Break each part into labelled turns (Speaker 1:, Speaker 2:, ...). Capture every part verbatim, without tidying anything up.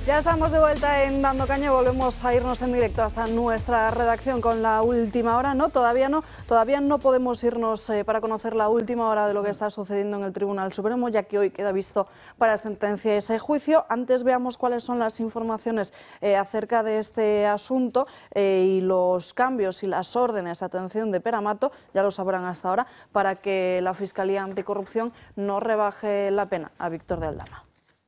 Speaker 1: Ya estamos de vuelta en Dando Caña, volvemos a irnos en directo hasta nuestra redacción con la última hora. No, todavía no, todavía no podemos irnos eh, para conocer la última hora de lo que está sucediendo en el Tribunal Supremo, ya que hoy queda visto para sentencia ese juicio. Antes veamos cuáles son las informaciones eh, acerca de este asunto eh, y los cambios y las órdenes, atención, de Pere-Mato, ya lo sabrán hasta ahora, para que la Fiscalía Anticorrupción no rebaje la pena a Víctor de Aldama.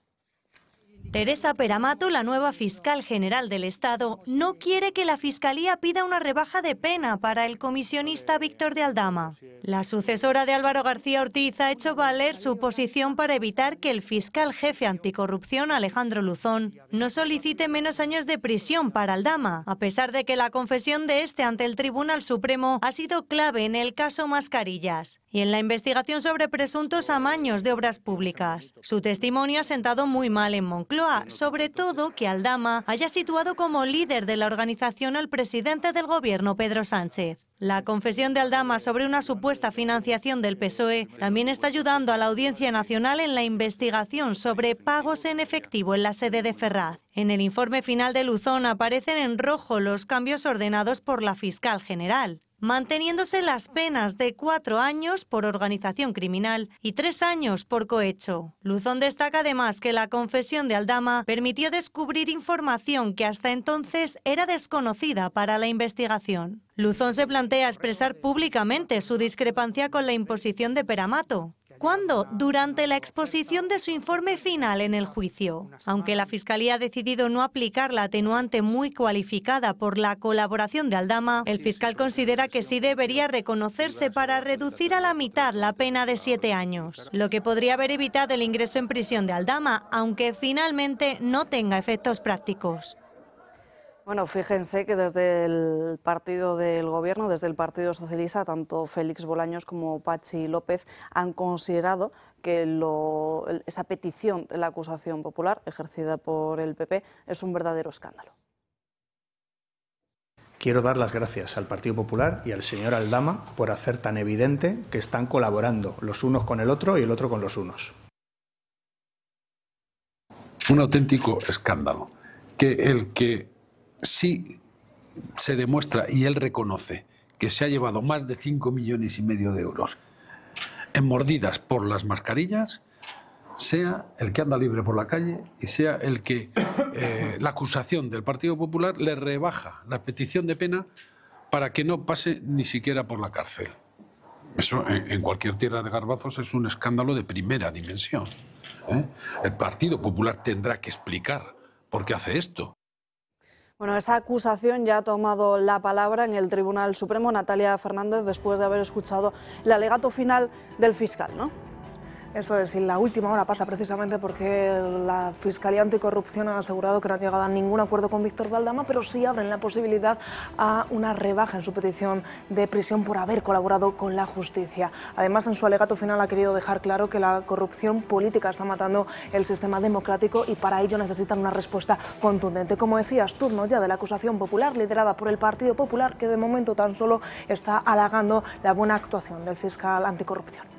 Speaker 2: Teresa Pere-Mato, la nueva fiscal general del Estado, no quiere que la Fiscalía pida una rebaja de pena para el comisionista Víctor de Aldama. La sucesora de Álvaro García Ortiz ha hecho valer su posición para evitar que el fiscal jefe anticorrupción, Alejandro Luzón, no solicite menos años de prisión para Aldama, a pesar de que la confesión de este ante el Tribunal Supremo ha sido clave en el caso Mascarillas y en la investigación sobre presuntos amaños de obras públicas. Su testimonio ha sentado muy mal en Moncloa, sobre todo que Aldama haya situado como líder de la organización al presidente del gobierno, Pedro Sánchez. La confesión de Aldama sobre una supuesta financiación del P S O E también está ayudando a la Audiencia Nacional en la investigación sobre pagos en efectivo en la sede de Ferraz. En el informe final de Luzón aparecen en rojo los cambios ordenados por la fiscal general, manteniéndose las penas de cuatro años por organización criminal y tres años por cohecho. Luzón destaca además que la confesión de Aldama permitió descubrir información que hasta entonces era desconocida para la investigación. Luzón se plantea expresar públicamente su discrepancia con la imposición de Pere-Mato. ¿Cuándo? Durante la exposición de su informe final en el juicio. Aunque la Fiscalía ha decidido no aplicar la atenuante muy cualificada por la colaboración de Aldama, el fiscal considera que sí debería reconocerse para reducir a la mitad la pena de siete años, lo que podría haber evitado el ingreso en prisión de Aldama, aunque finalmente no tenga efectos prácticos.
Speaker 1: Bueno, fíjense que desde el partido del Gobierno, desde el Partido Socialista, tanto Félix Bolaños como Patxi López han considerado que lo, esa petición de la acusación popular ejercida por el P P es un verdadero escándalo.
Speaker 3: Quiero dar las gracias al Partido Popular y al señor Aldama por hacer tan evidente que están colaborando los unos con el otro y el otro con los unos.
Speaker 4: Un auténtico escándalo. Que el que sí se demuestra y él reconoce que se ha llevado más de cinco millones y medio de euros en mordidas por las mascarillas, sea el que anda libre por la calle y sea el que eh, la acusación del Partido Popular le rebaja la petición de pena para que no pase ni siquiera por la cárcel. Eso en, en cualquier tierra de garbazos es un escándalo de primera dimensión, ¿eh? El Partido Popular tendrá que explicar por qué hace esto.
Speaker 1: Bueno, esa acusación ya ha tomado la palabra en el Tribunal Supremo Natalia Fernández después de haber escuchado el alegato final del fiscal, ¿no?
Speaker 5: Eso es, y la última hora pasa precisamente porque la Fiscalía Anticorrupción ha asegurado que no ha llegado a ningún acuerdo con Víctor de Aldama, pero sí abren la posibilidad a una rebaja en su petición de prisión por haber colaborado con la justicia. Además, en su alegato final ha querido dejar claro que la corrupción política está matando el sistema democrático y para ello necesitan una respuesta contundente. Como decías, turno ya de la acusación popular liderada por el Partido Popular, que de momento tan solo está halagando la buena actuación del fiscal anticorrupción.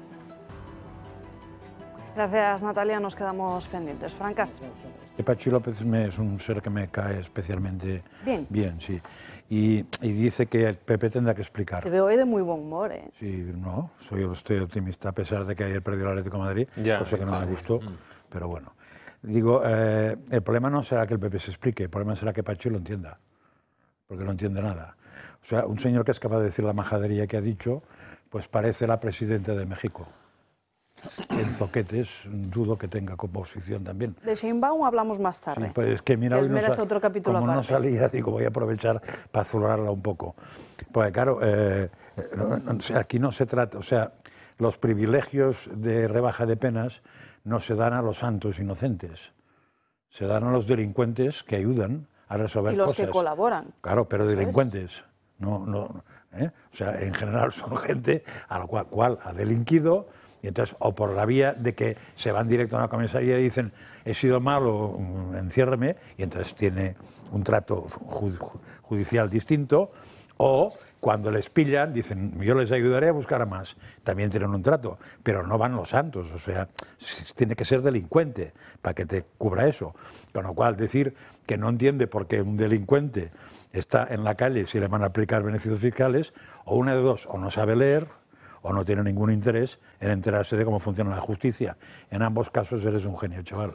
Speaker 1: Gracias, Natalia. Nos quedamos pendientes. Francas.
Speaker 6: Patxi López me, es un ser que me cae especialmente
Speaker 1: bien.
Speaker 6: Bien, sí. Y, y dice que el P P tendrá que explicar.
Speaker 1: Te veo hoy de muy buen humor, ¿eh?
Speaker 6: Sí, no, soy, estoy optimista, a pesar de que ayer perdió el Atlético de Madrid, ya, cosa que no me gustó, mm. pero bueno. Digo, eh, el problema no será que el P P se explique, el problema será que Patxi lo entienda, porque no entiende nada. O sea, un señor que es capaz de decir la majadería que ha dicho, pues parece la presidenta de México. En zoquetes, dudo que tenga composición también.
Speaker 1: De Sheinbaum hablamos más tarde.
Speaker 6: Sí, pues es que mira, hoy
Speaker 1: merece
Speaker 6: no
Speaker 1: otro capítulo
Speaker 6: como
Speaker 1: aparte.
Speaker 6: no salía, digo, voy a aprovechar para azulrarla un poco. Pues claro, eh, no, no, aquí no se trata, o sea, los privilegios de rebaja de penas no se dan a los santos inocentes, se dan a los delincuentes que ayudan a resolver cosas.
Speaker 1: Y los
Speaker 6: cosas.
Speaker 1: que colaboran.
Speaker 6: Claro, pero delincuentes, no, no, ¿eh? O sea, en general son gente a la cual, cual ha delinquido. Y entonces, o por la vía de que se van directo a una comisaría y dicen, he sido malo, enciérreme, y entonces tiene un trato judicial distinto, O cuando les pillan, dicen, yo les ayudaré a buscar a más. También tienen un trato, pero no van los santos. O sea, tiene que ser delincuente para que te cubra eso. Con lo cual, decir que no entiende por qué un delincuente está en la calle si le van a aplicar beneficios fiscales, o una de dos, o no sabe leer, o no tiene ningún interés en enterarse de cómo funciona la justicia. En ambos casos eres un genio, chaval.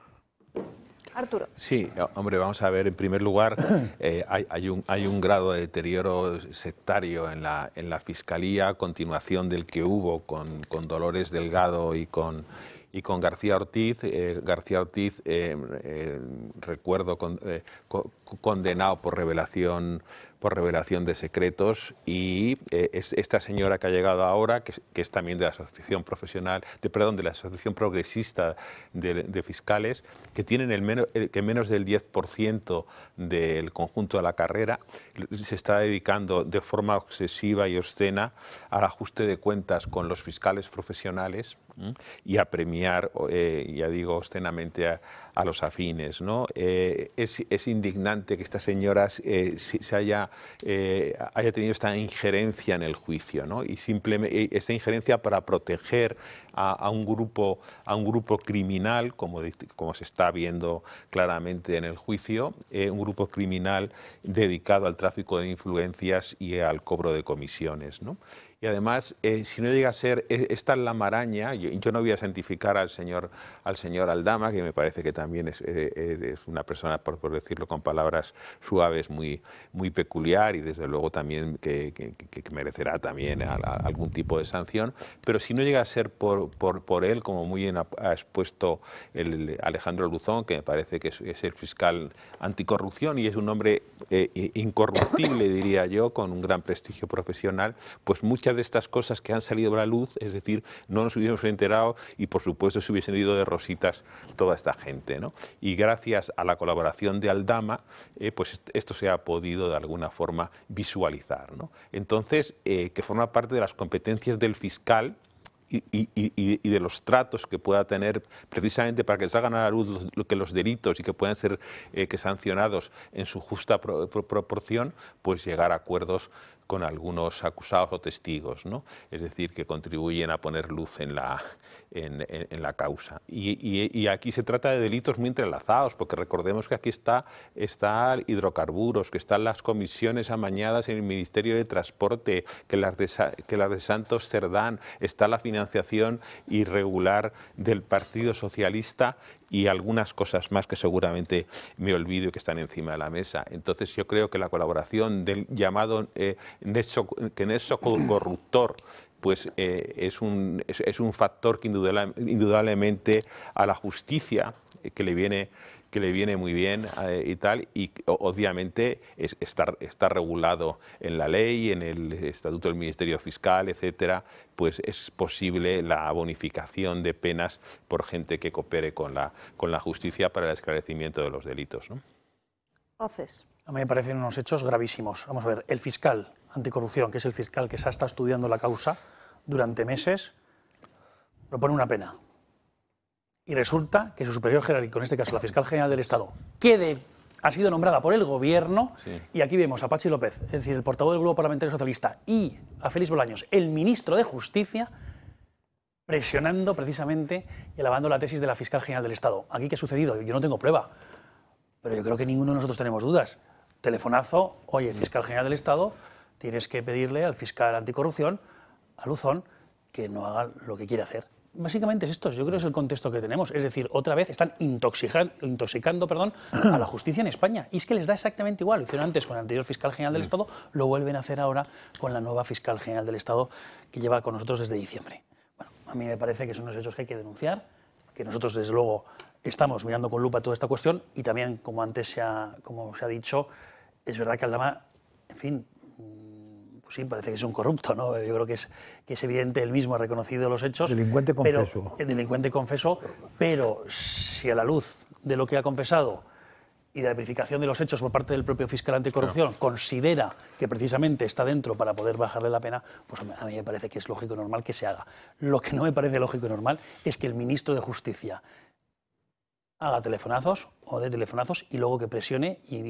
Speaker 1: Arturo.
Speaker 7: Sí, hombre, vamos a ver, en primer lugar, eh, hay, hay, un, hay un grado de deterioro sectario en la, en la Fiscalía, a continuación del que hubo con, con Dolores Delgado y con, y con García Ortiz. Eh, García Ortiz, eh, eh, recuerdo, con, eh, co condenado por revelación por revelación de secretos, y eh, es esta señora que ha llegado ahora, que, que es también de la Asociación Profesional, de, perdón, de la Asociación Progresista de, de Fiscales, que tienen el menos, el, que menos del diez por ciento del conjunto de la carrera se está dedicando de forma obsesiva y obscena al ajuste de cuentas con los fiscales profesionales, ¿m? Y a premiar, eh, ya digo, obscenamente a, a los afines, ¿no? Eh, es, es indignante que esta señora eh, se haya Eh, haya tenido esta injerencia en el juicio, ¿no? Y simplemente esta injerencia para proteger a, a un grupo a un grupo criminal, como, como se está viendo claramente en el juicio, eh, un grupo criminal dedicado al tráfico de influencias y al cobro de comisiones, ¿no? Y además, eh, si no llega a ser, eh, esta es la maraña, yo, yo no voy a santificar al señor, al señor Aldama, que me parece que también es, eh, es una persona, por, por decirlo con palabras suaves, muy, muy peculiar, y desde luego también que, que, que merecerá también a, a algún tipo de sanción, pero si no llega a ser por, por, por él, como muy bien ha, ha expuesto el Alejandro Luzón, que me parece que es, es el fiscal anticorrupción y es un hombre eh, incorruptible, diría yo, con un gran prestigio profesional, pues muchas de estas cosas que han salido a la luz, es decir, no nos hubiéramos enterado y por supuesto se hubiesen ido de rositas toda esta gente, ¿no? Y gracias a la colaboración de Aldama, eh, pues esto se ha podido de alguna forma visualizar, ¿no? Entonces, eh, que forma parte de las competencias del fiscal y, y, y, y de los tratos que pueda tener precisamente para que salgan a la luz los, que los delitos y que puedan ser eh, que sancionados en su justa pro, pro, proporción, pues llegar a acuerdos con algunos acusados o testigos, ¿no? Es decir, que contribuyen a poner luz en la, en, en, en la causa. Y, y, y aquí se trata de delitos muy entrelazados, porque recordemos que aquí está, está hidrocarburos, que están las comisiones amañadas en el Ministerio de Transporte, que las de, que las de Santos Cerdán, está la financiación irregular del Partido Socialista y algunas cosas más que seguramente me olvido y que están encima de la mesa. Entonces yo creo que la colaboración del llamado eh, nexo, que nexo corruptor pues eh, es, un, es, es un factor que indudable, indudablemente a la justicia eh, que le viene que le viene muy bien eh, y tal, y obviamente es, está, está regulado en la ley, en el Estatuto del Ministerio Fiscal, etcétera, pues es posible la bonificación de penas por gente que coopere con la, con la justicia para el esclarecimiento de los delitos, ¿no?
Speaker 1: Haces.
Speaker 8: A mí me parecen unos hechos gravísimos. Vamos a ver, el fiscal anticorrupción, que es el fiscal que se ha estado estudiando la causa durante meses, propone una pena. Y resulta que su superior jerárquico, en este caso la fiscal general del Estado, que de, ha sido nombrada por el Gobierno, sí. Y aquí vemos a Pachi López, es decir, el portavoz del Grupo Parlamentario Socialista, y a Félix Bolaños, el ministro de Justicia, presionando precisamente y alabando la tesis de la fiscal general del Estado. ¿Aquí qué ha sucedido? Yo no tengo prueba, pero yo creo que ninguno de nosotros tenemos dudas. Telefonazo, oye, fiscal general del Estado, tienes que pedirle al fiscal anticorrupción, a Luzón, que no haga lo que quiere hacer. Básicamente es esto, yo creo que es el contexto que tenemos. Es decir, otra vez están intoxicando, intoxicando perdón, a la justicia en España. Y es que les da exactamente igual. Lo hicieron antes con el anterior fiscal general del Estado, lo vuelven a hacer ahora con la nueva fiscal general del Estado que lleva con nosotros desde diciembre. Bueno, a mí me parece que son unos hechos que hay que denunciar, que nosotros desde luego estamos mirando con lupa toda esta cuestión y también, como antes se ha, como se ha dicho, es verdad que Aldama, en fin, sí, parece que es un corrupto, ¿no? Yo creo que es, que es evidente, él mismo ha reconocido los hechos.
Speaker 6: Delincuente confeso.
Speaker 8: Pero, el delincuente confeso, pero si a la luz de lo que ha confesado y de la verificación de los hechos por parte del propio fiscal anticorrupción, claro, considera que precisamente está dentro para poder bajarle la pena, pues a mí me parece que es lógico y normal que se haga. Lo que no me parece lógico y normal es que el ministro de Justicia haga telefonazos o dé telefonazos y luego que presione y diga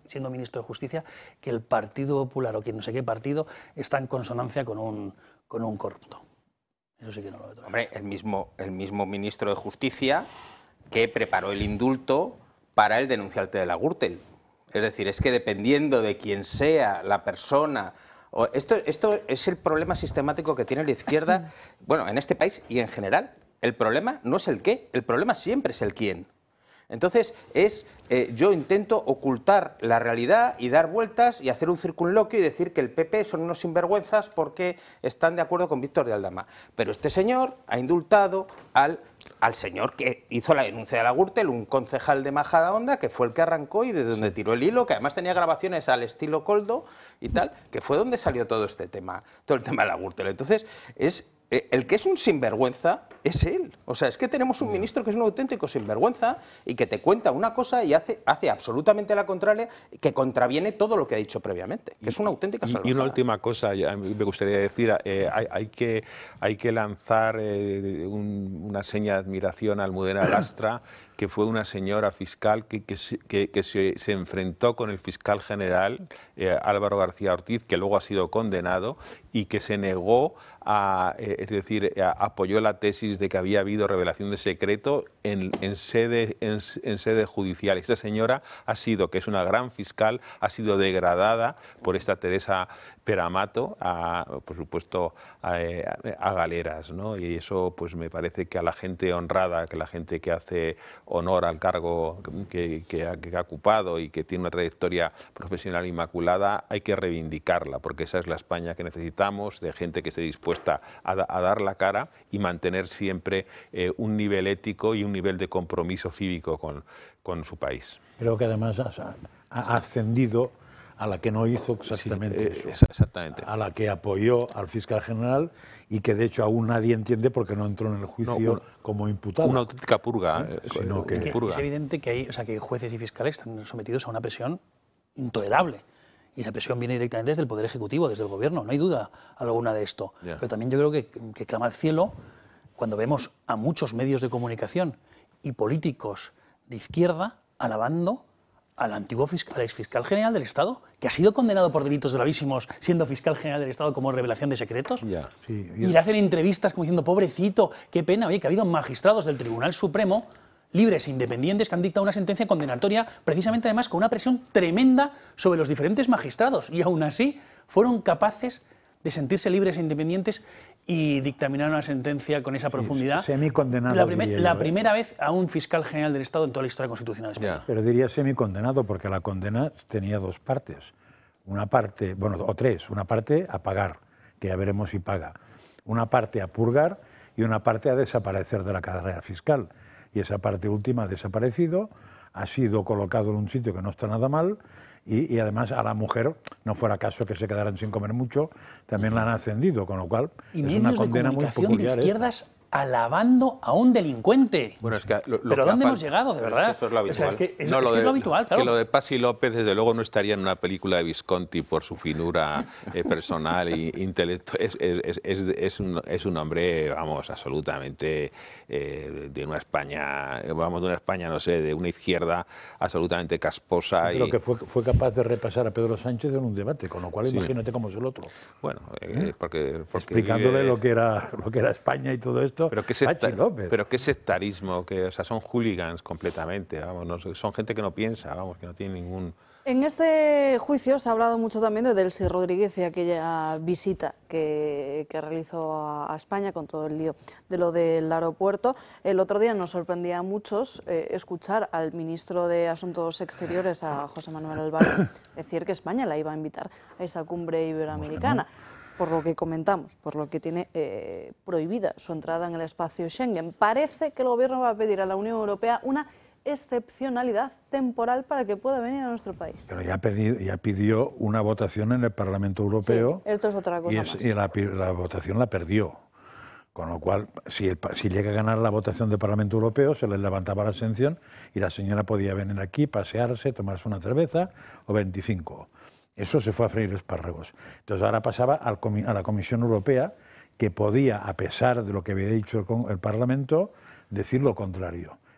Speaker 8: siendo ministro de Justicia, que el Partido Popular o quien no sé qué partido está en consonancia con un, con un corrupto. Eso sí que no lo veo.
Speaker 9: Hombre, el mismo, el mismo ministro de Justicia que preparó el indulto para el denunciante de la Gürtel. Es decir, es que dependiendo de quién sea la persona... Esto, esto es el problema sistemático que tiene la izquierda, bueno, en este país y en general. El problema no es el qué, el problema siempre es el quién. Entonces, es eh, yo intento ocultar la realidad y dar vueltas y hacer un circunloquio y decir que el P P son unos sinvergüenzas porque están de acuerdo con Víctor de Aldama. Pero este señor ha indultado al, al señor que hizo la denuncia de la Gürtel, un concejal de Majadahonda, que fue el que arrancó y de donde tiró el hilo, que además tenía grabaciones al estilo Coldo y tal, que fue donde salió todo este tema, todo el tema de la Gürtel. Entonces, es... el que es un sinvergüenza es él. O sea, es que tenemos un ministro que es un auténtico sinvergüenza y que te cuenta una cosa y hace, hace absolutamente la contraria, que contraviene todo lo que ha dicho previamente, que es una auténtica salvajada.
Speaker 7: Y una última cosa, me gustaría decir, eh, hay, hay, que, hay que lanzar eh, un, una seña de admiración a Almudena Lastra, que fue una señora fiscal que, que, que, que se, se enfrentó con el fiscal general eh, Álvaro García Ortiz, que luego ha sido condenado, y que se negó a, eh, es decir, a, apoyó la tesis de que había habido revelación de secreto en, en, sede, en, en sede judicial. Esta señora ha sido, que es una gran fiscal, ha sido degradada por esta Teresa Peramato, a, por supuesto, a, a galeras, ¿no? Y eso, pues me parece que a la gente honrada, que la gente que hace honor al cargo que, que, ha, que ha ocupado y que tiene una trayectoria profesional inmaculada, hay que reivindicarla, porque esa es la España que necesitamos, de gente que esté dispuesta a, a dar la cara y mantener siempre eh, un nivel ético y un nivel de compromiso cívico con, con su país.
Speaker 6: Creo que además ha, ha ascendido a la que no hizo exactamente
Speaker 7: sí,
Speaker 6: eso,
Speaker 7: exactamente.
Speaker 6: A la que apoyó al fiscal general y que de hecho aún nadie entiende porque no entró en el juicio no, una, como imputado.
Speaker 7: Una auténtica purga.
Speaker 6: ¿Eh? Sino que,
Speaker 8: es, que
Speaker 6: purga.
Speaker 8: Es evidente que, hay, o sea, que jueces y fiscales están sometidos a una presión intolerable. Y esa presión viene directamente desde el Poder Ejecutivo, desde el Gobierno, no hay duda alguna de esto. Yeah. Pero también yo creo que, que clama al cielo cuando vemos a muchos medios de comunicación y políticos de izquierda alabando al antiguo fiscal, al exfiscal general del Estado, que ha sido condenado por delitos gravísimos siendo fiscal general del Estado como revelación de secretos.
Speaker 7: Yeah.
Speaker 6: Sí,
Speaker 8: y le hacen entrevistas como diciendo, pobrecito, qué pena, oye, que ha habido magistrados del Tribunal Supremo libres e independientes que han dictado una sentencia condenatoria, precisamente además con una presión tremenda sobre los diferentes magistrados. Y aún así fueron capaces de sentirse libres e independientes y dictaminar una sentencia con esa profundidad.
Speaker 6: Sí, semicondenado.
Speaker 8: La, primer, la
Speaker 6: yo, ¿eh?
Speaker 8: primera vez a un fiscal general del Estado en toda la historia constitucional española.
Speaker 6: Yeah. Pero diría semicondenado porque la condena tenía dos partes. Una parte, bueno, o tres. Una parte a pagar, que ya veremos si paga. Una parte a purgar y una parte a desaparecer de la carrera fiscal. Y esa parte última ha desaparecido, ha sido colocado en un sitio que no está nada mal. Y, y además a la mujer, no fuera caso que se quedaran sin comer mucho, también la han ascendido, con lo cual
Speaker 8: y
Speaker 6: es una condena muy peculiar.
Speaker 8: De izquierdas ¿eh? Alabando a un delincuente.
Speaker 7: Bueno, es que lo, lo
Speaker 8: ¿Pero
Speaker 7: que
Speaker 8: dónde
Speaker 7: ha...
Speaker 8: hemos llegado, de verdad?
Speaker 7: Es que eso es lo habitual.
Speaker 8: O sea, es que es,
Speaker 7: no,
Speaker 8: es,
Speaker 7: lo,
Speaker 8: que
Speaker 7: de,
Speaker 8: es lo habitual, claro.
Speaker 7: Que lo de Paz y López, desde luego, no estaría en una película de Visconti por su finura eh, personal e intelectual. Es, es, es, es, un, es un hombre, vamos, absolutamente eh, de una España, vamos, de una España, no sé, de una izquierda absolutamente casposa.
Speaker 6: Sí, pero
Speaker 7: y...
Speaker 6: que fue, fue capaz de repasar a Pedro Sánchez en un debate, con lo cual sí. Imagínate cómo es el otro.
Speaker 7: Bueno, eh, porque, porque...
Speaker 6: Explicándole
Speaker 7: vive...
Speaker 6: lo, que era, lo que era España y todo esto.
Speaker 7: Pero que se Pero qué sectarismo, que, o sea, son hooligans completamente, vamos, no, son gente que no piensa, vamos, que no tiene ningún...
Speaker 1: En este juicio se ha hablado mucho también de Delcy Rodríguez y aquella visita que, que realizó a, a España con todo el lío de lo del aeropuerto. El otro día nos sorprendía a muchos eh, escuchar al ministro de Asuntos Exteriores, a José Manuel Álvarez, decir que España la iba a invitar a esa cumbre iberoamericana. Por lo que comentamos, por lo que tiene eh, prohibida su entrada en el espacio Schengen. Parece que el Gobierno va a pedir a la Unión Europea una excepcionalidad temporal para que pueda venir a nuestro país.
Speaker 6: Pero ya, pedí, ya pidió una votación en el Parlamento Europeo.
Speaker 1: Sí, esto es otra cosa
Speaker 6: y, es,
Speaker 1: más.
Speaker 6: y la, la votación la perdió. Con lo cual, si, el, si llega a ganar la votación del Parlamento Europeo, se les levantaba la sanción y la señora podía venir aquí, pasearse, tomarse una cerveza o veinticinco. Eso se fue a freír espárragos. Entonces ahora pasaba al comi a la Comisión Europea, que podía, a pesar de lo que había dicho el, el Parlamento, decir lo contrario.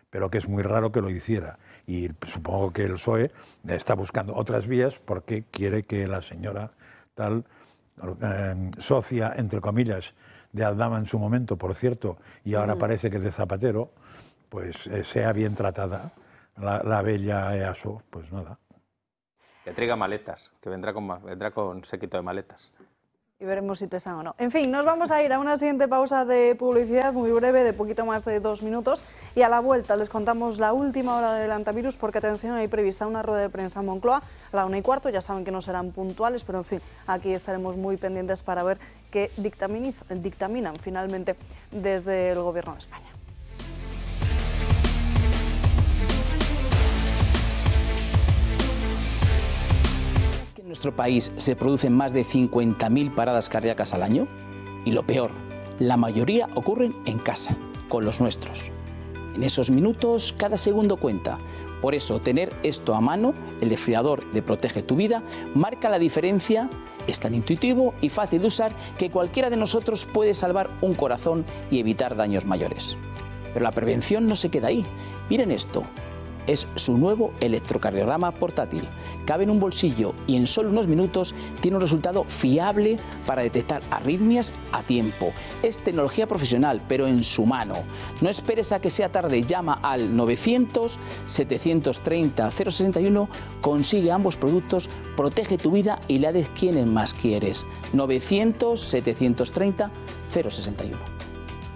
Speaker 6: pero que es muy raro que lo hiciera. Y supongo que el P S O E está buscando otras vías porque quiere que la señora tal, eh, socia, entre comillas, de Aldama en su momento, por cierto, y ahora mm. parece que es de Zapatero, pues eh, sea bien tratada la, la bella EASO, pues nada.
Speaker 9: Que traiga maletas, que vendrá con, vendrá con séquito de maletas.
Speaker 1: Y veremos si pesan o no. En fin, nos vamos a ir a una siguiente pausa de publicidad muy breve, de poquito más de dos minutos, y a la vuelta les contamos la última hora de Adelantavirus, porque atención, hay prevista una rueda de prensa en Moncloa a la una y cuarto, ya saben que no serán puntuales, pero en fin, aquí estaremos muy pendientes para ver qué dictaminan finalmente desde el Gobierno de España.
Speaker 10: En nuestro país se producen más de cincuenta mil paradas cardíacas al año y lo peor, la mayoría ocurren en casa, con los nuestros. En esos minutos cada segundo cuenta. Por eso tener esto a mano, el desfibrilador de Protege tu Vida, marca la diferencia, es tan intuitivo y fácil de usar que cualquiera de nosotros puede salvar un corazón y evitar daños mayores. Pero la prevención no se queda ahí. Miren esto. Es su nuevo electrocardiograma portátil. Cabe en un bolsillo y en solo unos minutos tiene un resultado fiable para detectar arritmias a tiempo. Es tecnología profesional, pero en su mano. No esperes a que sea tarde, llama al novecientos, setecientos treinta, cero sesenta y uno, consigue ambos productos, protege tu vida y la de quienes más quieres. novecientos, setecientos treinta, cero sesenta y uno.